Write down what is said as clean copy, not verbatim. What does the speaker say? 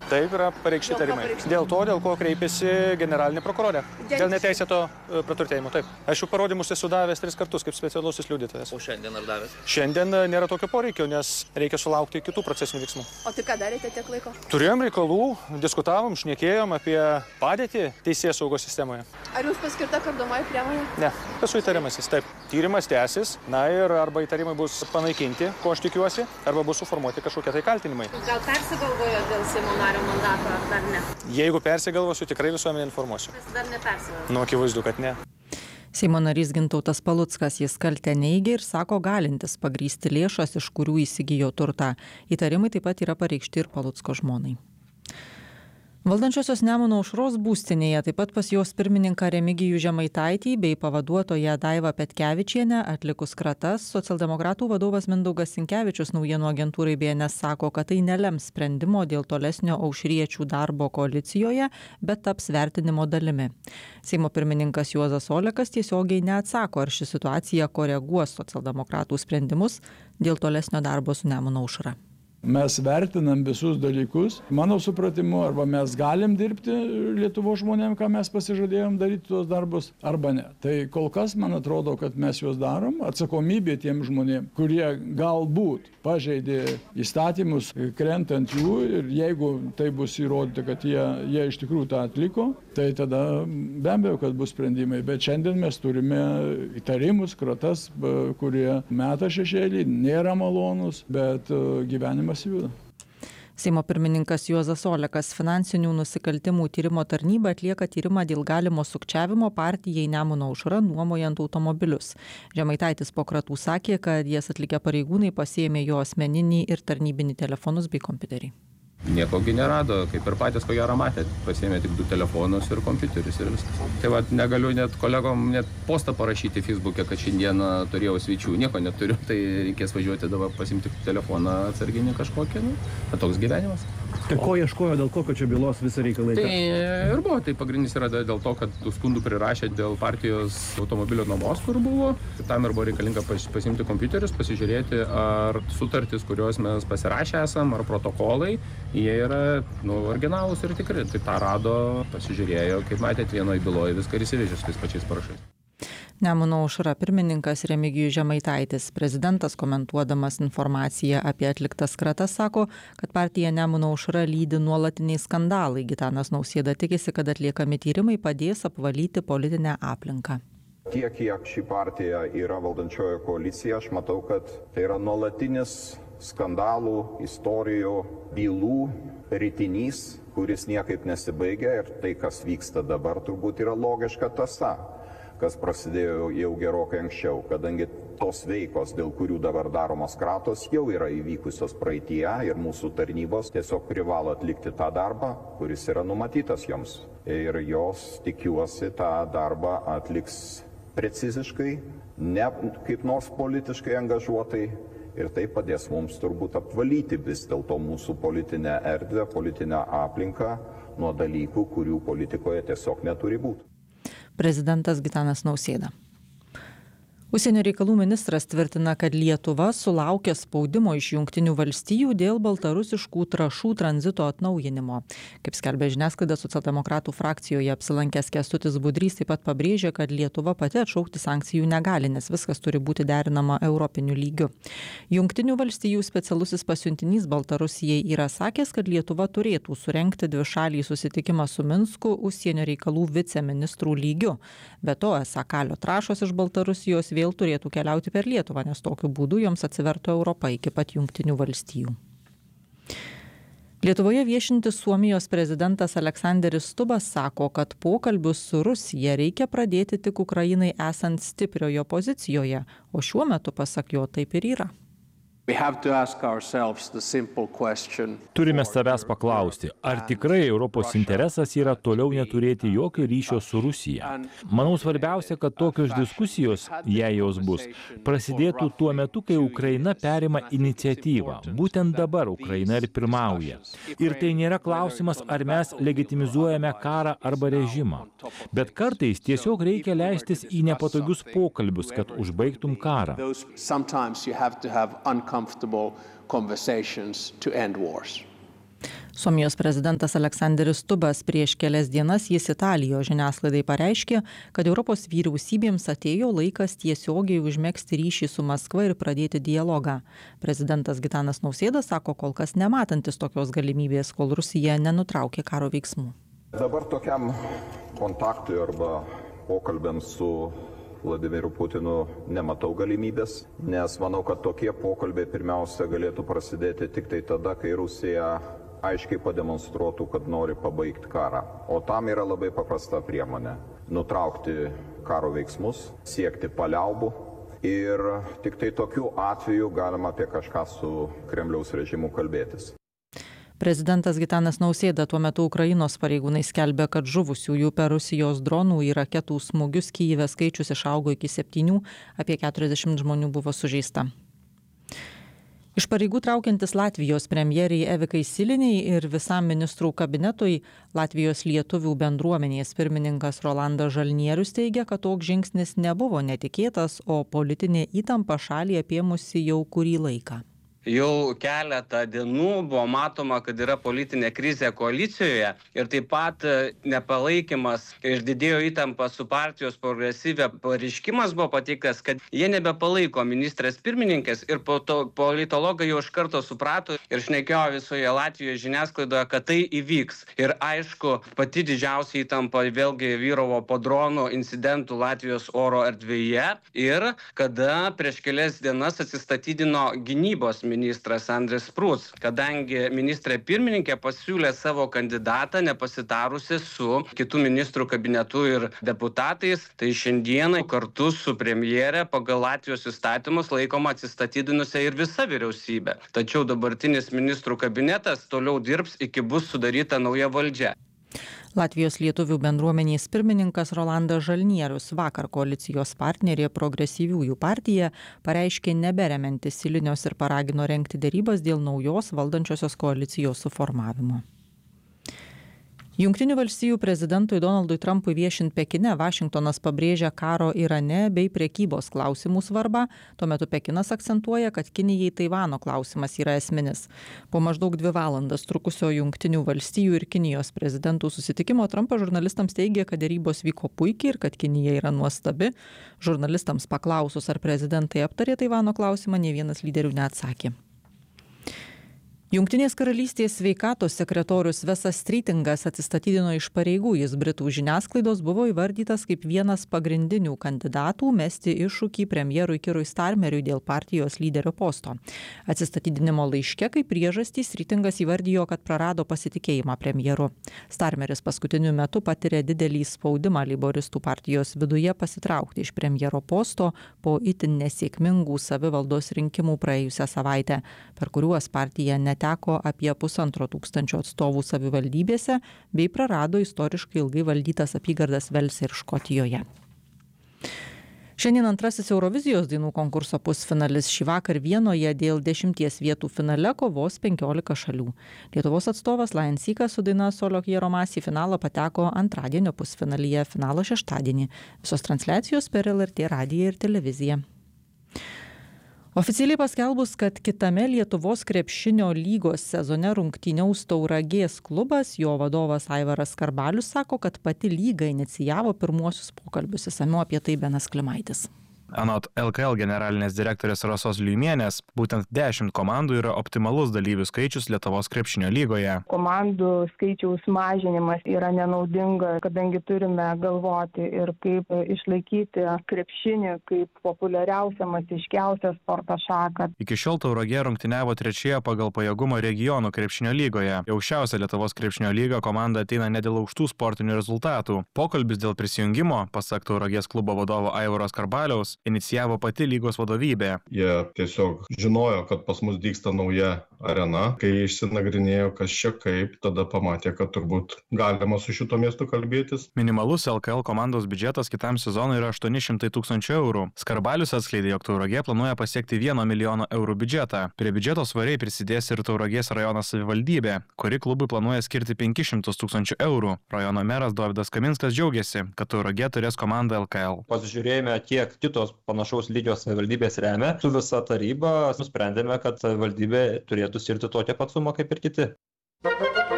Taip yra pareikšti įtarimai. Dėl to, dėl ko kreipėsi generalinė prokurorė. Dėl neteisėto praturtėjimo, taip. Aš jų parodymus esu davęs 3 kartus kaip specialusis liudytojas. O šiandien ar davęs? Šiandien nėra tokio poreikio, nes reikia sulaukti kitų procesinių veiksmų. O tai ką darėte tiek laiko? Turėjom reikalų, diskutavom, šnekėjom apie padėtį teisėsaugos sistemoje. Ar jūs paskirta kardomoji priemonė? Ne, esu įtariamasis, taip. Tyrimas tęsis, na ir arba įtarimai bus panaikinti, ko aš tikiuosi, arba bus suformuoti kažkokie tai kaltinimai. Gal persigalvojo dėl Seimo nario mandato, ar dar ne? Jeigu persigalvosiu, tikrai visuomenę informuosiu. Jis dar nepersigalvojo. Nu, akivaizdu, kad ne. Seimo narys Gintautas Paluckas jis kaltę neigia ir sako galintis pagrysti lėšas, iš kurių įsigijo turtą. Įtarimai taip pat yra pareikšti ir Palucko žmonai. Valdančiosios Nemuno aušros būstinėje taip pat pas jos pirmininką Remigijų Žemaitaitį bei pavaduotoją Daivą Petkevičienę atlikus kratas, socialdemokratų vadovas Mindaugas Sinkevičius naujienų agentūrai BNS sako, kad tai nelems sprendimo dėl tolesnio aušriečių darbo koalicijoje, bet taps vertinimo dalimi. Seimo pirmininkas Juozas Olekas tiesiogiai neatsako, ar ši situacija koreguos socialdemokratų sprendimus dėl tolesnio darbo su Nemuno aušra. Mes vertinam visus dalykus. Mano supratimu, arba mes galim dirbti Lietuvos žmonėm, ką mes pasižadėjom daryti tuos darbus, arba ne. Tai kol kas man atrodo, kad mes juos darom. Atsakomybė tiem žmonėm, kurie galbūt pažeidė įstatymus, krentant jų, ir jeigu tai bus įrodyta, kad jie iš tikrųjų tą atliko, tai tada be abejo, kad bus sprendimai. Bet šiandien mes turime įtarimus, kratas, kurie meta šešėlį, nėra malonus, bet gyvenimas juda. Seimo pirmininkas Juozas Olekas finansinių nusikaltimų tyrimo tarnyba atlieka tyrimą dėl galimo sukčiavimo partijai Nemuno aušra nuomojant automobilius. Žemaitaitis po kratų sakė, kad jas atlikę pareigūnai pasiėmė jo asmeninį ir tarnybinį telefonus bei kompiuterį. Niekogi nerado, kaip ir patys ko gero matėt, pasiėmė tik 2 telefonus ir kompiuterius ir viskas. Tai va, negaliu net kolegom net postą parašyti Facebook'e, kad šiandieną turėjau svečių, nieko neturiu, tai reikės važiuoti dabar pasimti telefoną atsarginį kažkokį, toks gyvenimas. Tai ko ieškojo, dėl kokio čia bylos visą reikalą? Tai ir buvo, tai pagrindinis yra dėl to, kad skundų prirašė dėl partijos automobilio nuomos, kur buvo. Tam ir buvo reikalinga pasimti kompiuterius, pasižiūrėti, ar sutartys, kurios mes pasirašę esam, ar protokolai, jie yra originalūs ir tikri. Tai tą rado, pasižiūrėjo, kaip matėt, vienoje byloje viską ir įsivežė su tais pačiais parašais. Nemuno aušra pirmininkas Remigijus Žemaitaitis. Prezidentas komentuodamas informaciją apie atliktas kratas sako, kad partija Nemuno aušra lydi nuolatiniai skandalai. Gitanas Nausėda tikisi, kad atliekami tyrimai padės apvalyti politinę aplinką. Tiek, kiek ši partija yra valdančiojo koalicija, aš matau, kad tai yra nuolatinis skandalų, istorijų, bylų ritinys, kuris niekaip nesibaigia, ir tai, kas vyksta dabar, turbūt yra logiška tąsa, kas prasidėjo jau gerokai anksčiau, kadangi tos veikos, dėl kurių dabar daromos kratos, jau yra įvykusios praeitie ir mūsų tarnybos tiesiog privalo atlikti tą darbą, kuris yra numatytas joms. Ir jos, tikiuosi, tą darbą atliks preciziškai, ne kaip nors politiškai angažuotai, ir tai padės mums turbūt apvalyti vis dėlto mūsų politinę erdvę, politinę aplinką nuo dalykų, kurių politikoje tiesiog neturi būti. Prezidentas Gitanas Nausėda. Užsienio reikalų ministras tvirtina, kad Lietuva sulaukė spaudimo iš Jungtinių valstijų dėl baltarusiškų trąšų tranzito atnaujinimo. Kaip skelbia žiniasklaida, socialdemokratų frakcijoje apsilankęs Kęstutis Budrys taip pat pabrėžė, kad Lietuva pati atšaukti sankcijų negali, nes viskas turi būti derinama europiniu lygiu. Jungtinių valstijų specialusis pasiuntinys Baltarusijai yra sakęs, kad Lietuva turėtų surengti dvišalį susitikimą su Minsku užsienio reikalų viceministrų lygiu. Be to, esą kalio trąšos iš Baltarusijos vėl turėtų keliauti per Lietuvą, nes tokiu būdu joms atsivertų Europą iki pat Jungtinių valstijų. Lietuvoje viešintis Suomijos prezidentas Aleksanderis Stubas sako, kad pokalbius su Rusija reikia pradėti tik Ukrainai esant stiprioje pozicijoje, o šiuo metu, pasak jo, taip ir yra. Turime savęs paklausti, ar tikrai Europos interesas yra toliau neturėti jokio ryšio su Rusija. Manau, svarbiausia, kad tokios diskusijos, jei jos bus, prasidėtų tuo metu, kai Ukraina perima iniciatyvą. Būtent dabar Ukraina ir pirmauja. Ir tai nėra klausimas, ar mes legitimizuojame karą arba režimą. Bet kartais tiesiog reikia leistis į nepatogius pokalbius, kad užbaigtum karą. Suomijos prezidentas Aleksanderis Stubbas prieš kelias dienas jis Italijos žiniasklaidai pareiškė, kad Europos vyriausybėms atėjo laikas tiesiogiai užmegzti ryšį su Maskva ir pradėti dialogą. Prezidentas Gitanas Nausėda sako kol kas nematantis tokios galimybės, kol Rusija nenutraukė karo veiksmų. Dabar tokiam kontaktui arba pokalbiams su Vladimiru Putinu nematau galimybės, nes manau, kad tokie pokalbiai pirmiausia galėtų prasidėti tik tai tada, kai Rusija aiškiai pademonstruotų, kad nori pabaigti karą. O tam yra labai paprasta priemonė - nutraukti karo veiksmus, siekti paliaubų ir tik tai tokiu atveju galima apie kažką su Kremliaus režimu kalbėtis. Prezidentas Gitanas Nausėda tuo metu Ukrainos pareigūnai skelbia, kad žuvusiųjų per Rusijos dronų ir raketų smūgius Kyjive skaičius išaugo iki 7, apie 40 žmonių buvo sužeista. Iš pareigų traukiantis Latvijos premjeriai Evikai Siliniai ir visam ministrų kabinetui Latvijos lietuvių bendruomenės pirmininkas Rolandas Žalnierius teigia, kad toks žingsnis nebuvo netikėtas, o politinė įtampa šalį apėmusi jau kurį laiką. Jau keletą dienų buvo matoma, kad yra politinė krizė koalicijoje ir taip pat nepalaikymas ir didėjo įtampa su partijos progresyvė pareiškimas buvo pateiktas, kad jie nebepalaiko ministrės pirmininkės ir po to politologai jau iš karto suprato ir šnekėjo visoje Latvijoje žiniasklaidoje, kad tai įvyks. Ir aišku, pati didžiausia įtampa vėlgi vyravo po dronų incidentų Latvijos oro erdvėje ir kada prieš kelias dienas atsistatydino gynybos ministras Andris Prūs, kadangi ministrė pirmininkė pasiūlė savo kandidatą nepasitarusi su kitų ministrų kabinetu ir deputatais, tai šiandieną kartu su premjere pagal Latvijos įstatymus laikoma atsistatydinusia ir visa vyriausybė. Tačiau dabartinis ministrų kabinetas toliau dirbs iki bus sudaryta nauja valdžia. Latvijos lietuvių bendruomenės pirmininkas Rolandas Žalnierius vakar koalicijos partnerė Progresyviųjų partija pareiškė neberemiantis Silinios ir paragino rengti derybas dėl naujos valdančiosios koalicijos suformavimo. Jungtinių valstijų prezidentui Donaldui Trumpui viešint Pekine, Vašingtonas pabrėžia karo Irane bei prekybos klausimų svarbą. Tuo metu Pekinas akcentuoja, kad Kinijai Taivano klausimas yra esminis. Po maždaug 2 valandas trukusio Jungtinių valstijų ir Kinijos prezidentų susitikimo Trumpas žurnalistams teigė, kad derybos vyko puikiai ir kad Kinija yra nuostabi. Žurnalistams paklausus, ar prezidentai aptarė Taivano klausimą, nė vienas lyderių neatsakė. Jungtinės karalystės sveikatos sekretorius Vesas Strytingas atsistatydino iš pareigų. Jis Britų žiniasklaidos buvo įvardytas kaip vienas pagrindinių kandidatų mesti iššūkį premjerui Kirui Starmeriui dėl partijos lyderio posto. Atsistatydinimo laiške kaip priežastį Strytingas įvardijo, kad prarado pasitikėjimą premjeru. Starmeris paskutiniu metu patiria didelį spaudimą leiboristų partijos viduje pasitraukti iš premjero posto po itin nesėkmingų savivaldos rinkimų praėjusią savaitę, per kuriuos partija neteko apie 1,5 tūkstančio atstovų savivaldybėse bei prarado istoriškai ilgai valdytas apygardas Velse ir Škotijoje. Šiandien antrasis Eurovizijos dainų konkurso pusfinalis. Šįvakar Vienoje dėl 10 vietų finale kovos 15 šalių. Lietuvos atstovas Lion Seekas su daina Solo Quiero Más į finalą pateko antradienio pusfinalyje, finalo šeštadienį. Visos transliacijos per LRT radiją ir televiziją. Oficialiai paskelbus, kad kitame Lietuvos krepšinio lygos sezone rungtyniaus Tauragės klubas, jo vadovas Aivaras Skarbalius sako, kad pati lyga inicijavo pirmuosius pokalbius. Išsamiau apie tai Benas Klimaitis. Anot LKL generalinės direktorės Rasos Liuimienės, būtent 10 komandų yra optimalus dalyvių skaičius Lietuvos krepšinio lygoje. Komandų skaičiaus mažinimas yra nenaudinga, kadangi turime galvoti ir kaip išlaikyti krepšinį kaip populiariausią, masiškiausią sporto šaką. Iki šiol Tauragė rungtyniavo 3 pagal pajėgumą regionų krepšinio lygoje. Į aukščiausią Lietuvos krepšinio lygą komanda ateina ne dėl aukštų sportinių rezultatų. Pokalbis dėl prisijungimo, pasak Tauragės klubo vadovo Aivaro Skarbaliaus, inicijavo pati lygos vadovybė. Jie tiesiog žinojo, kad pas mus dygsta nauja arena. Kai išsinagrinėjo, kas čia kaip, tada pamatė, kad turbūt galima su šito miestu kalbėtis. Minimalus LKL komandos biudžetas kitam sezonui yra 800 000 eurų. Skarbalius atskleidė, jog Tauragė planuoja pasiekti 1 milijono eurų biudžetą. Prie biudžeto svariai prisidės ir Tauragės rajono savivaldybė, kuri klubui planuoja skirti 500 000 eurų. Rajono meras Dovydas Kaminskas džiaugiasi, kad Tauragė turės komandą LKL. Pasižiūrėjome, kiek kitos panašaus lygio savivaldybės remia. Su visa taryba nusprendėme, kad savivaldybė turėtų skirti tokią pat sumą kaip ir kiti.